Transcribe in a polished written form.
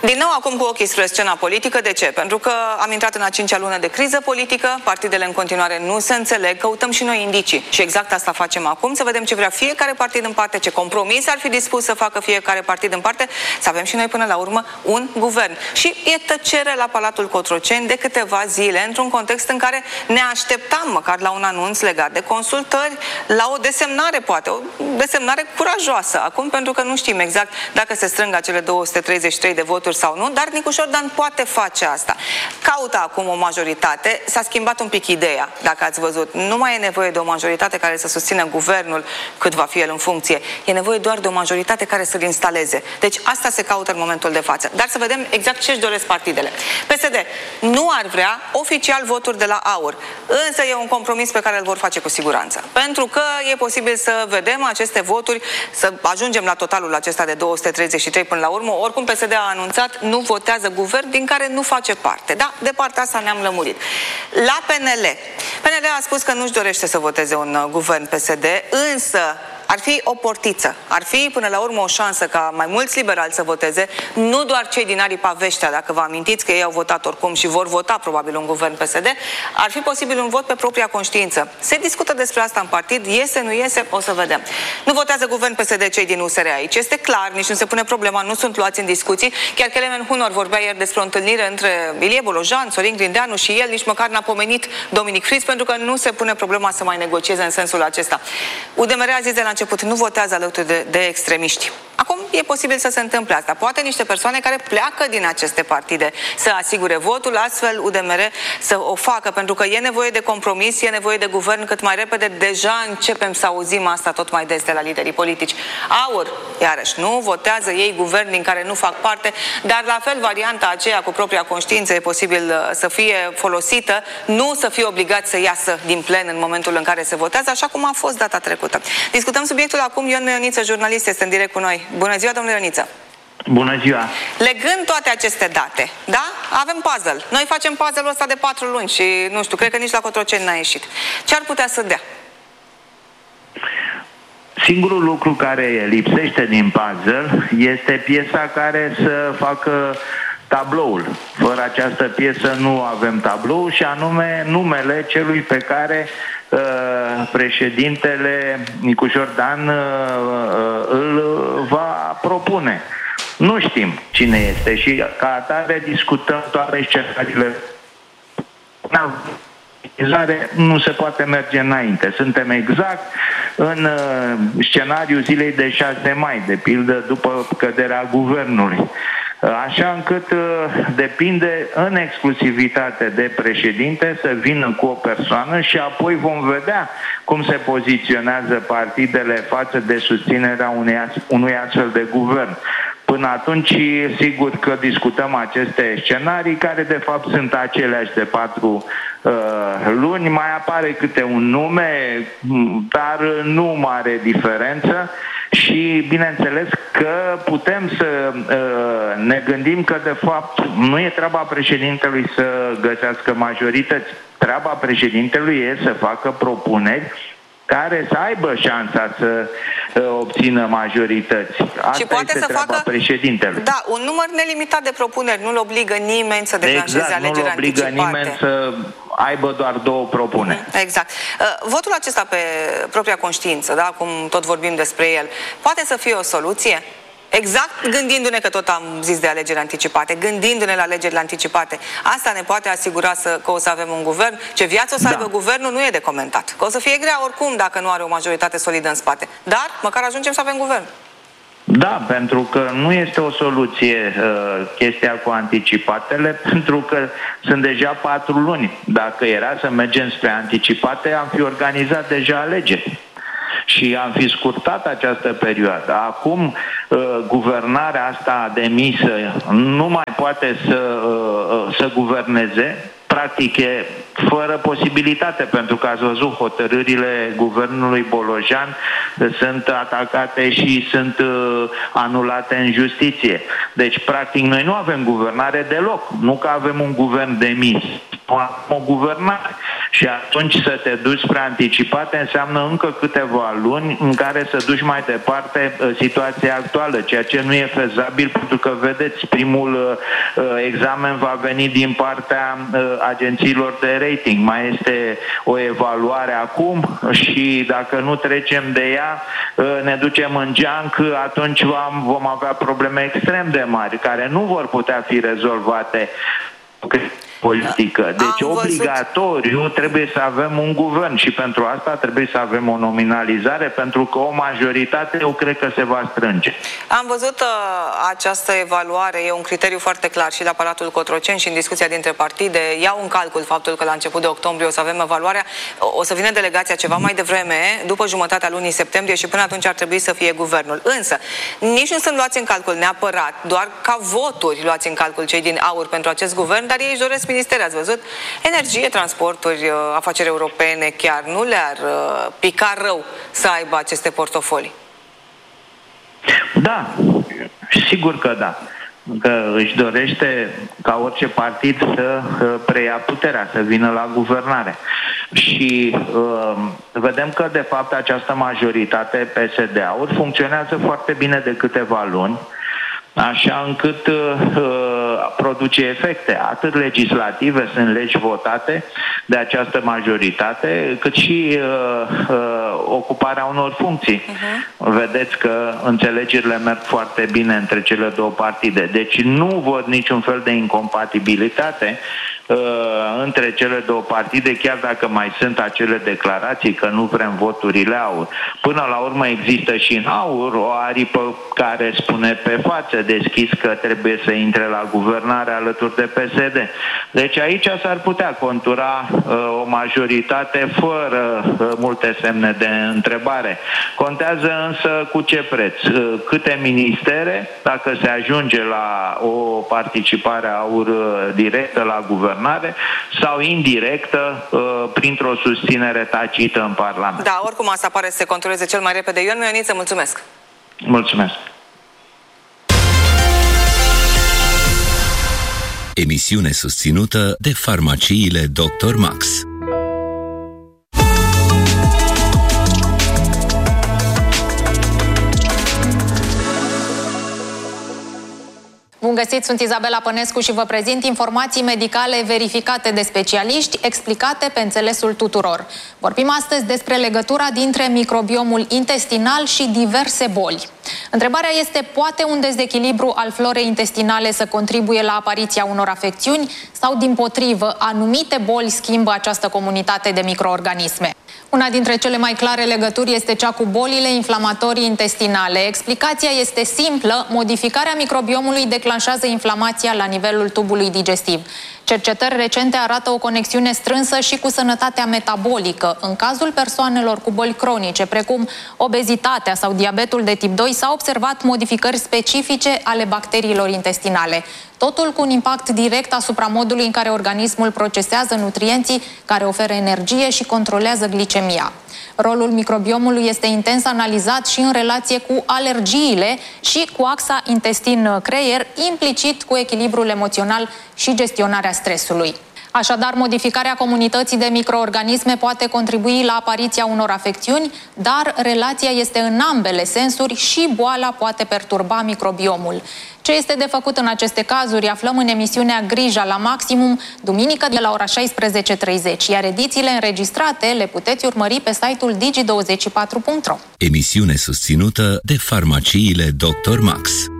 Din nou acum cu ochii spre scena politică. De ce? Pentru că am intrat în a 5-a lună de criză politică, partidele în continuare nu se înțeleg, căutăm și noi indicii. Și exact asta facem acum, să vedem ce vrea fiecare partid în parte, ce compromis ar fi dispus să facă fiecare partid în parte, să avem și noi până la urmă un guvern. Și e tăcere la Palatul Cotroceni de câteva zile, într-un context în care ne așteptam măcar la un anunț legat de consultări, la o desemnare poate, o desemnare curajoasă acum, pentru că nu știm exact dacă se strâng acele 233 de voturi sau nu, dar Nicu Șordan poate face asta. Caută acum o majoritate, s-a schimbat un pic ideea, dacă ați văzut. Nu mai e nevoie de o majoritate care să susțină guvernul cât va fi el în funcție. E nevoie doar de o majoritate care să-l instaleze. Deci asta se caută în momentul de față. Dar să vedem exact ce își doresc partidele. PSD nu ar vrea oficial voturi de la AUR, însă e un compromis pe care îl vor face cu siguranță. Pentru că e posibil să vedem aceste voturi, să ajungem la totalul acesta de 233 până la urmă. Oricum PSD a anunțat, nu votează guvern din care nu face parte. Da, de partea asta ne-am lămurit. La PNL. PNL a spus că nu-și dorește să voteze un guvern PSD, însă ar fi o portiță, ar fi până la urmă o șansă ca mai mulți liberali să voteze, nu doar cei din aripa Veștea, dacă vă amintiți că ei au votat oricum și vor vota probabil un guvern PSD, ar fi posibil un vot pe propria conștiință. Se discută despre asta în partid, iese, nu iese, o să vedem. Nu votează guvern PSD cei din USR aici, este clar, nici nu se pune problema, nu sunt luați în discuții, chiar Kelemen Hunor vorbea ieri despre o întâlnire între Ilie Bolojan, Sorin Grindeanu și el, nici măcar n-a pomenit Dominic Friț, pentru că nu se pune problema să mai negocieze în sensul acesta. UDMR a zis de la început, nu votează alături de extremiști. Acum e posibil să se întâmple asta. Poate niște persoane care pleacă din aceste partide să asigure votul, astfel UDMR să o facă, pentru că e nevoie de compromis, e nevoie de guvern cât mai repede. Deja începem să auzim asta tot mai des de la liderii politici. AUR, iarăși, nu votează ei guvern din care nu fac parte, dar la fel varianta aceea cu propria conștiință e posibil să fie folosită, nu să fie obligat să iasă din plen în momentul în care se votează, așa cum a fost data trecută. Discutăm subiectul acum. Ion Ioniță, jurnalist, este în direct cu noi. Bună ziua, domnule Ioniță! Bună ziua! Legând toate aceste date, da? Avem puzzle. Noi facem puzzle-ul ăsta de 4 luni și, nu știu, cred că nici la Cotroceni n-a ieșit. Ce ar putea să dea? Singurul lucru care lipsește din puzzle este piesa care să facă tabloul. Fără această piesă nu avem tablou, și anume numele celui pe care președintele Nicu Șordan îl va propune. Nu știm cine este și ca atare discutăm toate scenariile. Nu se poate merge înainte. Suntem exact în scenariul zilei de 6 mai, de pildă după căderea guvernului. Așa încât depinde în exclusivitate de președinte să vină cu o persoană și apoi vom vedea cum se poziționează partidele față de susținerea unui astfel de guvern. Până atunci, sigur că discutăm aceste scenarii, care de fapt sunt aceleași de 4 luni. Mai apare câte un nume, dar nu mare diferență. Și bineînțeles că putem să ne gândim că de fapt nu e treaba președintelui să găsească majorități. Treaba președintelui e să facă propuneri care să aibă șansa să obțină majorități. Asta și poate este să treaba președintelui. Da, un număr nelimitat de propuneri, nu-l obligă nimeni să declanșeze alegeri anticipate. Nu-l obligă nimeni să aibă doar 2 propuneri. Exact. Votul acesta pe propria conștiință, da, cum tot vorbim despre el, poate să fie o soluție? Exact gândindu-ne, că tot am zis de alegeri anticipate, gândindu-ne la alegerile anticipate, asta ne poate asigura că o să avem un guvern. Ce viață o să aibă guvernul nu e de comentat. Că o să fie grea oricum dacă nu are o majoritate solidă în spate. Dar măcar ajungem să avem guvern. Da, pentru că nu este o soluție chestia cu anticipatele, pentru că sunt deja 4 luni. Dacă era să mergem spre anticipate, am fi organizat deja alegeri și am fi scurtat această perioadă. Acum, guvernarea asta demisă nu mai poate să guverneze. Practic e fără posibilitate, pentru că ați văzut, hotărârile guvernului Bolojan sunt atacate și sunt anulate în justiție. Deci, practic, noi nu avem guvernare deloc. Nu că avem un guvern demis, nu avem o guvernare. Și atunci să te duci spre anticipate înseamnă încă câteva luni în care să duci mai departe situația actuală, ceea ce nu e fezabil, pentru că, vedeți, primul examen va veni din partea agențiilor de rating. Mai este o evaluare acum și dacă nu trecem de ea, ne ducem în geanc, atunci vom avea probleme extrem de mari, care nu vor putea fi rezolvate politică. Deci obligatoriu trebuie să avem un guvern și pentru asta trebuie să avem o nominalizare, pentru că o majoritate eu cred că se va strânge. Am văzut această evaluare, e un criteriu foarte clar și la Palatul Cotroceni și în discuția dintre partide. Iau în calcul faptul că la început de octombrie o să avem evaluarea, o să vină delegația ceva mai devreme, după jumătatea lunii septembrie, și până atunci ar trebui să fie guvernul. Însă, nici nu sunt luați în calcul neapărat, doar ca voturi luați în calcul cei din AUR pentru acest guvern, dar ei își doresc ministere, ați văzut? Energie, transporturi, afaceri europene, chiar nu le-ar pica rău să aibă aceste portofolii? Da, sigur că da. Că își dorește ca orice partid să preia puterea, să vină la guvernare. Și vedem că, de fapt, această majoritate PSD-AUR funcționează foarte bine de câteva luni, așa încât produce efecte, atât legislative, sunt legi votate de această majoritate, cât și ocuparea unor funcții. Vedeți că înțelegerile merg foarte bine între cele două partide. Deci nu văd niciun fel de incompatibilitate între cele două partide, chiar dacă mai sunt acele declarații că nu vrem voturile AUR. Până la urmă există și în AUR o aripă care spune pe față deschis că trebuie să intre la guvernare alături de PSD. Deci aici s-ar putea contura o majoritate fără multe semne de întrebare. Contează însă cu ce preț, câte ministere, dacă se ajunge la o participare AUR directă la guvernare sau indirectă printr-o susținere tacită în Parlament. Da, oricum asta pare să se contureze cel mai repede. Ion Mioniță, mulțumesc! Mulțumesc! Emisiune susținută de farmaciile Dr. Max. Bun găsit, sunt Izabela Pănescu și vă prezint informații medicale verificate de specialiști, explicate pe înțelesul tuturor. Vorbim astăzi despre legătura dintre microbiomul intestinal și diverse boli. Întrebarea este, poate un dezechilibru al florei intestinale să contribuie la apariția unor afecțiuni sau, dimpotrivă, anumite boli schimbă această comunitate de microorganisme? Una dintre cele mai clare legături este cea cu bolile inflamatorii intestinale. Explicația este simplă: modificarea microbiomului declanșează inflamația la nivelul tubului digestiv. Cercetări recente arată o conexiune strânsă și cu sănătatea metabolică. În cazul persoanelor cu boli cronice, precum obezitatea sau diabetul de tip 2, s-au observat modificări specifice ale bacteriilor intestinale. Totul cu un impact direct asupra modului în care organismul procesează nutrienții care oferă energie și controlează glicemia. Rolul microbiomului este intens analizat și în relație cu alergiile și cu axa intestin-creier, implicit cu echilibrul emoțional și gestionarea stresului. Așadar, modificarea comunității de microorganisme poate contribui la apariția unor afecțiuni, dar relația este în ambele sensuri și boala poate perturba microbiomul. Ce este de făcut în aceste cazuri aflăm în emisiunea Grija la Maximum, duminică de la ora 16:30, iar edițiile înregistrate le puteți urmări pe site-ul digi24.ro. Emisiune susținută de farmaciile Dr. Max.